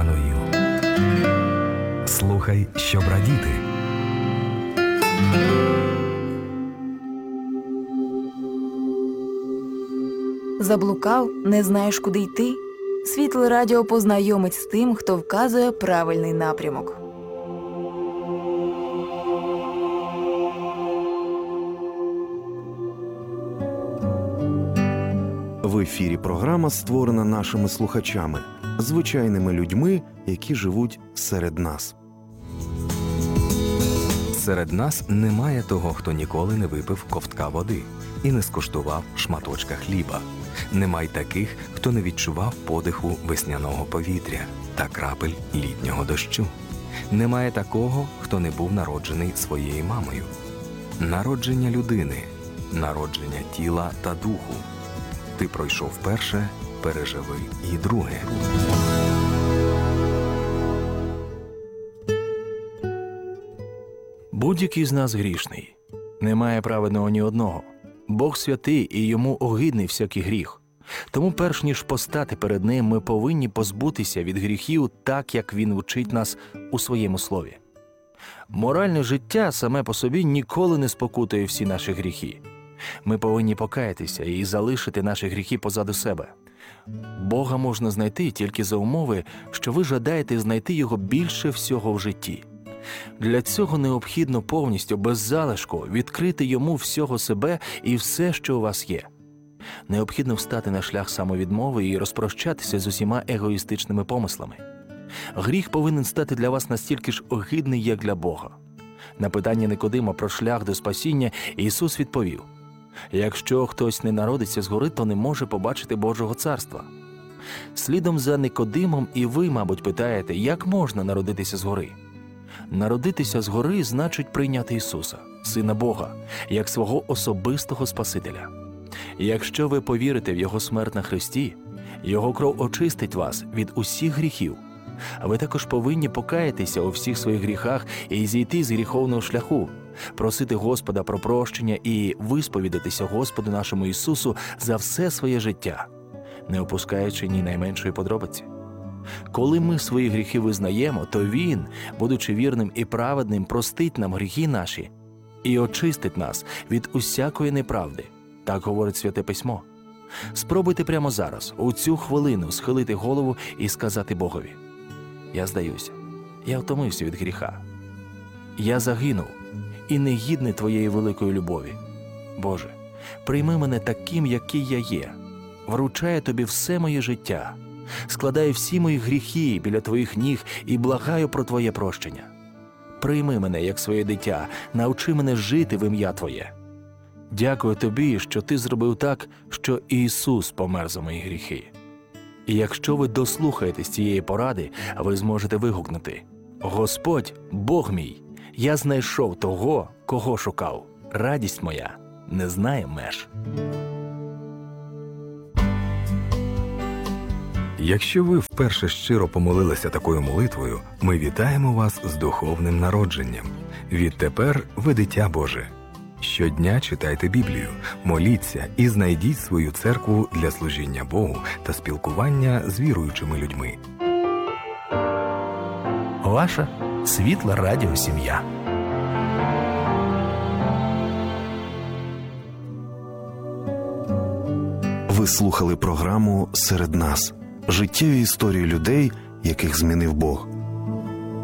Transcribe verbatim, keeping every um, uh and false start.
Еммануїл. Слухай, щоб радіти. Заблукав, не знаєш, куди йти? Світле радіо познайомить з тим, хто вказує правильний напрямок. В ефірі програма створена нашими слухачами, звичайними людьми, які живуть серед нас. Серед нас немає того, хто ніколи не випив ковтка води і не скуштував шматочка хліба. Немає таких, хто не відчував подиху весняного повітря та крапель літнього дощу. Немає такого, хто не був народжений своєю мамою. Народження людини, народження тіла та духу. Ти пройшов перше, переживи і друге. Будь-який з нас грішний. Немає праведного ні одного. Бог святий, і йому огидний всякий гріх. Тому перш ніж постати перед ним, ми повинні позбутися від гріхів так, як він вчить нас у своєму слові. Моральне життя саме по собі ніколи не спокутує всі наші гріхи. Ми повинні покаятися і залишити наші гріхи позаду себе. Бога можна знайти тільки за умови, що ви жадаєте знайти Його більше всього в житті. Для цього необхідно повністю, без залишку, відкрити Йому всього себе і все, що у вас є. Необхідно встати на шлях самовідмови і розпрощатися з усіма егоїстичними помислами. Гріх повинен стати для вас настільки ж огидний, як для Бога. На питання Никодима про шлях до спасіння Ісус відповів: «Якщо хтось не народиться згори, то не може побачити Божого царства». Слідом за Никодимом і ви, мабуть, питаєте, як можна народитися згори? Народитися згори значить прийняти Ісуса, Сина Бога, як свого особистого Спасителя. Якщо ви повірите в Його смерть на хресті, Його кров очистить вас від усіх гріхів. Ви також повинні покаятися у всіх своїх гріхах і зійти з гріховного шляху, просити Господа про прощення і висповідатися Господу нашому Ісусу за все своє життя, не опускаючи ні найменшої подробиці. Коли ми свої гріхи визнаємо, то Він, будучи вірним і праведним, простить нам гріхи наші і очистить нас від усякої неправди. Так говорить Святе Письмо. Спробуйте прямо зараз, у цю хвилину, схилити голову і сказати Богові: «Я здаюся, я втомився від гріха. Я загинув і не гідний Твоєї великої любові. Боже, прийми мене таким, який я є. Вручаю Тобі все моє життя. Складаю всі мої гріхи біля Твоїх ніг і благаю про Твоє прощення. Прийми мене як своє дитя, навчи мене жити в ім'я Твоє. Дякую Тобі, що Ти зробив так, що Ісус помер за мої гріхи». І якщо ви дослухаєтесь цієї поради, ви зможете вигукнути: «Господь, Бог мій, я знайшов того, кого шукав. Радість моя не знає меж». Якщо ви вперше щиро помолилися такою молитвою, ми вітаємо вас з духовним народженням. Відтепер ви дитя Боже. Щодня читайте Біблію, моліться і знайдіть свою церкву для служіння Богу та спілкування з віруючими людьми. Ваша світла радіосім'я. Ви слухали програму «Серед нас» – життєві історії людей, яких змінив Бог.